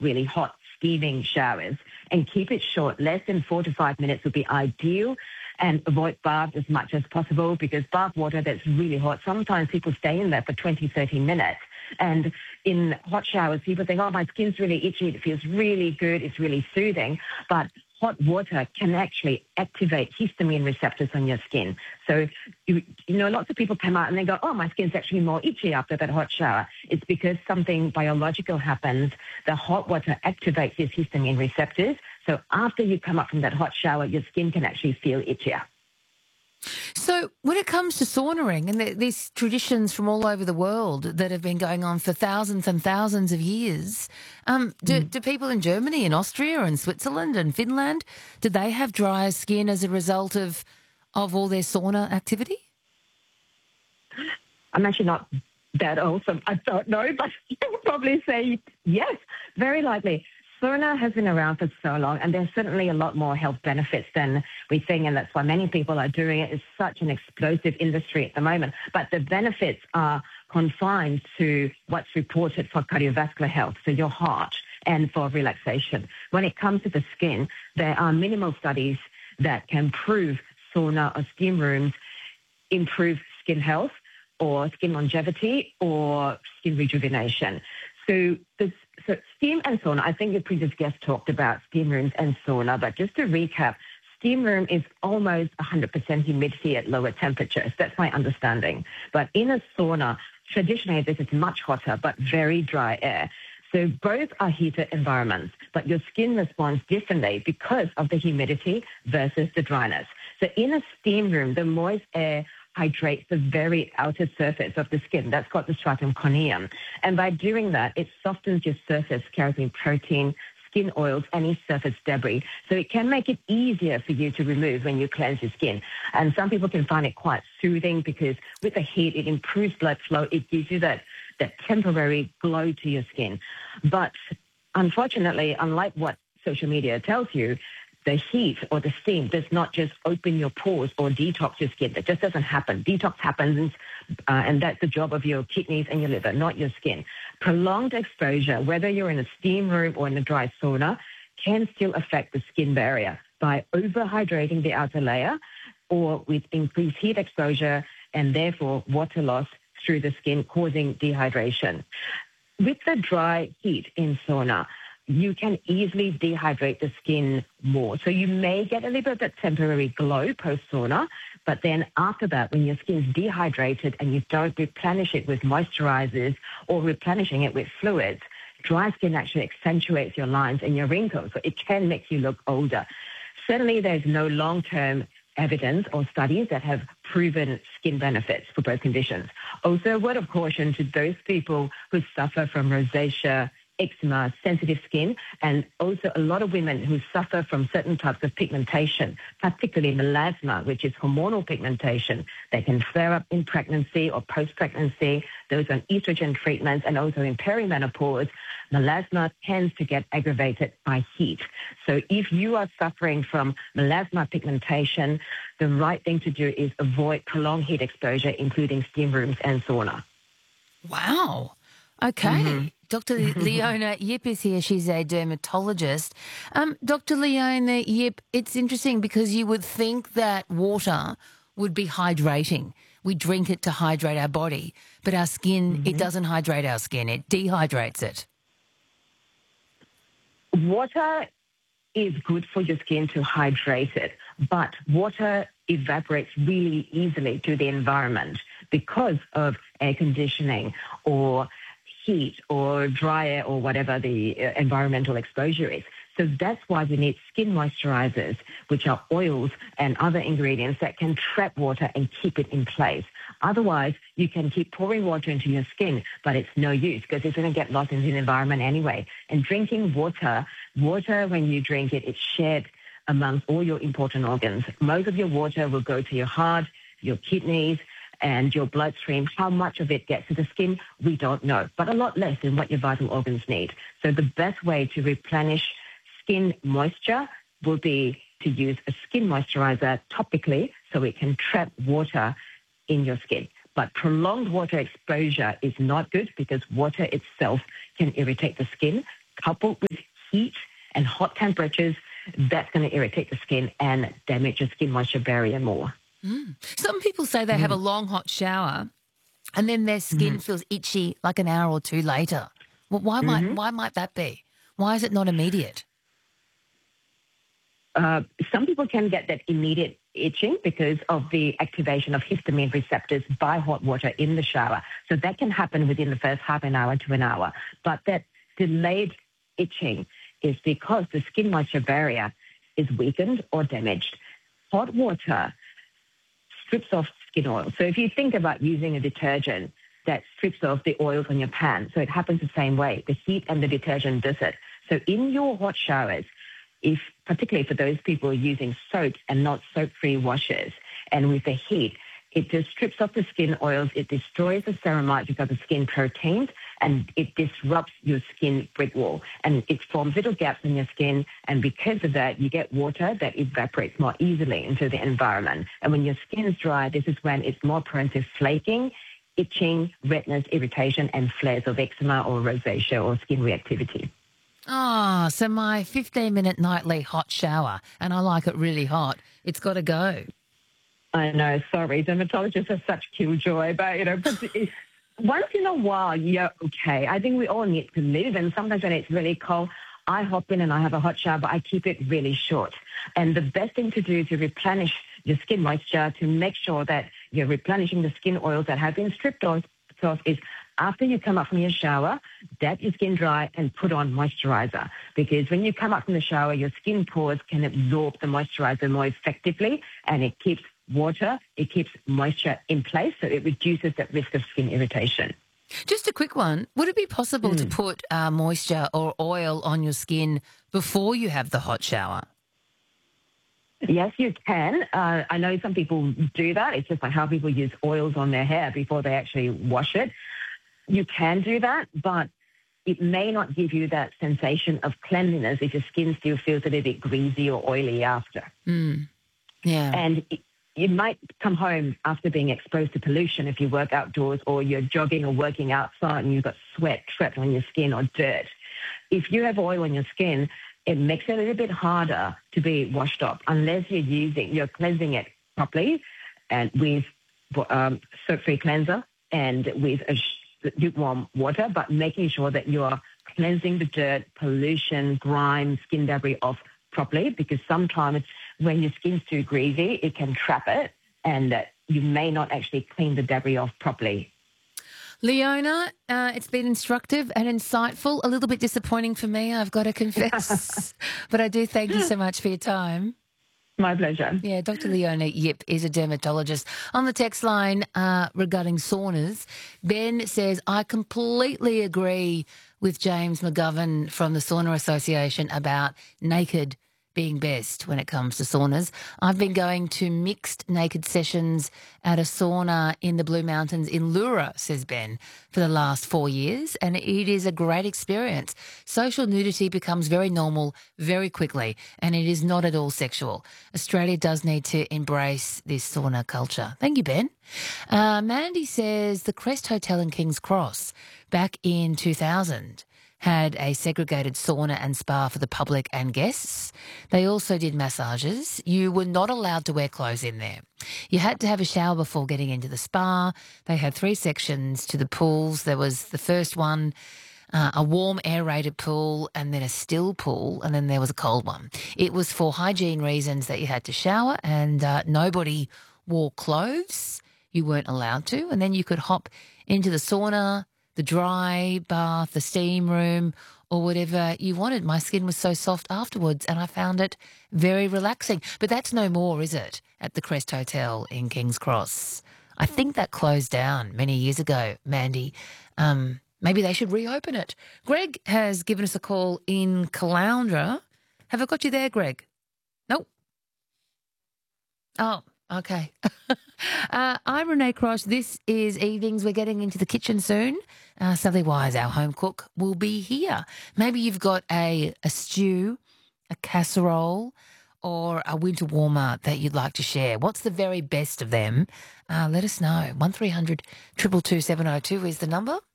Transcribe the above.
really hot steaming showers, and keep it short. Less than 4 to 5 minutes would be ideal, and avoid baths as much as possible, because bath water that's really hot, sometimes people stay in there for 20, 30 minutes. And in hot showers, people think, oh, my skin's really itchy, it feels really good, it's really soothing. But hot water can actually activate histamine receptors on your skin. So, lots of people come out and they go, oh, my skin's actually more itchy after that hot shower. It's because something biological happens. The hot water activates these histamine receptors. So after you come up from that hot shower, your skin can actually feel itchier. So when it comes to saunaing, and these traditions from all over the world that have been going on for thousands and thousands of years, do people in Germany and Austria and Switzerland and Finland, do they have drier skin as a result of all their sauna activity? I'm actually not that old, so I don't know, but I would probably say yes, very likely. Sauna has been around for so long, and there's certainly a lot more health benefits than we think, and that's why many people are doing it. It's such an explosive industry at the moment. But the benefits are confined to what's reported for cardiovascular health, so your heart, and for relaxation. When it comes to the skin, there are minimal studies that can prove sauna or steam rooms improve skin health or skin longevity or skin rejuvenation. So steam and sauna, I think your previous guest talked about steam rooms and sauna, but just to recap, steam room is almost 100% humidity at lower temperatures. That's my understanding. But in a sauna, traditionally this is much hotter but very dry air. So both are heated environments, but your skin responds differently because of the humidity versus the dryness. So in a steam room, the moist air hydrates the very outer surface of the skin. That's called the stratum corneum. And by doing that, it softens your surface, carrying protein, skin oils, any surface debris. So it can make it easier for you to remove when you cleanse your skin. And some people can find it quite soothing because with the heat, it improves blood flow. It gives you that temporary glow to your skin. But unfortunately, unlike what social media tells you, the heat or the steam does not just open your pores or detox your skin. That just doesn't happen. Detox happens, and that's the job of your kidneys and your liver, not your skin. Prolonged exposure, whether you're in a steam room or in a dry sauna, can still affect the skin barrier by overhydrating the outer layer or with increased heat exposure and therefore water loss through the skin, causing dehydration. With the dry heat in sauna, you can easily dehydrate the skin more. So you may get a little bit of that temporary glow post-sauna, but then after that, when your skin's dehydrated and you don't replenish it with moisturizers or replenishing it with fluids, dry skin actually accentuates your lines and your wrinkles, so it can make you look older. Certainly, there's no long-term evidence or studies that have proven skin benefits for both conditions. Also, a word of caution to those people who suffer from rosacea, eczema, sensitive skin, and also a lot of women who suffer from certain types of pigmentation, particularly melasma, which is hormonal pigmentation. They can flare up in pregnancy or post-pregnancy, those on estrogen treatments, and also in perimenopause. Melasma tends to get aggravated by heat. So if you are suffering from melasma pigmentation, the right thing to do is avoid prolonged heat exposure, including steam rooms and sauna. Wow. Okay. Mm-hmm. Dr. Leona Yip is here. She's a dermatologist. Dr. Leona Yip, it's interesting because you would think that water would be hydrating. We drink it to hydrate our body, but our skin, it doesn't hydrate our skin. It dehydrates it. Water is good for your skin to hydrate it, but water evaporates really easily to the environment because of air conditioning or heat or dry air or whatever the environmental exposure is. So that's why we need skin moisturizers, which are oils and other ingredients that can trap water and keep it in place. Otherwise, you can keep pouring water into your skin, but it's no use because it's going to get lost in the environment anyway. And drinking water, when you drink it, it's shared amongst all your important organs. Most of your water will go to your heart, your kidneys, and your bloodstream. How much of it gets to the skin, we don't know, but a lot less than what your vital organs need. So the best way to replenish skin moisture will be to use a skin moisturizer topically so it can trap water in your skin. But prolonged water exposure is not good because water itself can irritate the skin, coupled with heat and hot temperatures, that's going to irritate the skin and damage your skin moisture barrier more. Some people say they have a long hot shower and then their skin feels itchy like an hour or two later. Well, why might that be? Why is it not immediate? Some people can get that immediate itching because of the activation of histamine receptors by hot water in the shower. So that can happen within the first half an hour to an hour. But that delayed itching is because the skin moisture barrier is weakened or damaged. Hot water strips off skin oil. So if you think about using a detergent that strips off the oils on your pan, so it happens the same way. The heat and the detergent does it. So in your hot showers, if particularly for those people using soaps and not soap-free washes, and with the heat, it just strips off the skin oils, it destroys the ceramides, which are the skin proteins, and it disrupts your skin brick wall. And it forms little gaps in your skin, and because of that, you get water that evaporates more easily into the environment. And when your skin is dry, this is when it's more prone to flaking, itching, redness, irritation, and flares of eczema or rosacea or skin reactivity. Oh, so my 15-minute nightly hot shower, and I like it really hot, it's got to go. I know, sorry, dermatologists are such killjoy, but, once in a while, you're okay. I think we all need to live, and sometimes when it's really cold, I hop in and I have a hot shower, but I keep it really short. And the best thing to do to replenish your skin moisture, to make sure that you're replenishing the skin oils that have been stripped off is after you come up from your shower, dab your skin dry and put on moisturizer. Because when you come up from the shower, your skin pores can absorb the moisturizer more effectively, and it keeps water, it keeps moisture in place, so it reduces that risk of skin irritation. Just a quick one. Would it be possible to put moisture or oil on your skin before you have the hot shower? Yes, you can. I know some people do that. It's just like how people use oils on their hair before they actually wash it. You can do that, but it may not give you that sensation of cleanliness if your skin still feels a little bit greasy or oily after. Yeah. And you might come home after being exposed to pollution if you work outdoors or you're jogging or working outside and you've got sweat trapped on your skin or dirt. If you have oil on your skin, it makes it a little bit harder to be washed off unless you're cleansing it properly and with soap-free cleanser and with lukewarm water, but making sure that you're cleansing the dirt, pollution, grime, skin debris off properly, because sometimes when your skin's too greasy, it can trap it and you may not actually clean the debris off properly. Leona, it's been instructive and insightful, a little bit disappointing for me, I've got to confess, but I do thank you so much for your time. My pleasure. Yeah, Dr. Leona Yip is a dermatologist. On the text line regarding saunas, Ben says, I completely agree with James McGovern from the Sauna Association about naked being best when it comes to saunas. I've been going to mixed naked sessions at a sauna in the Blue Mountains in Lura, says Ben, for the last 4 years, and it is a great experience. Social nudity becomes very normal very quickly, and it is not at all sexual. Australia does need to embrace this sauna culture. Thank you, Ben. Mandy says the Crest Hotel in King's Cross back in 2000 had a segregated sauna and spa for the public and guests. They also did massages. You were not allowed to wear clothes in there. You had to have a shower before getting into the spa. They had 3 sections to the pools. There was the first one, a warm aerated pool, and then a still pool, and then there was a cold one. It was for hygiene reasons that you had to shower, and nobody wore clothes. You weren't allowed to. And then you could hop into the sauna, the dry bath, the steam room, or whatever you wanted. My skin was so soft afterwards, and I found it very relaxing. But that's no more, is it, at the Crest Hotel in King's Cross? I think that closed down many years ago, Mandy. Maybe they should reopen it. Greg has given us a call in Caloundra. Have I got you there, Greg? Nope. Oh, okay. I'm Renee Cross. This is Evenings. We're getting into the kitchen soon. Sally Wise, our home cook, will be here. Maybe you've got a stew, a casserole, or a winter warmer that you'd like to share. What's the very best of them? Let us know. 1300 222 702 is the number.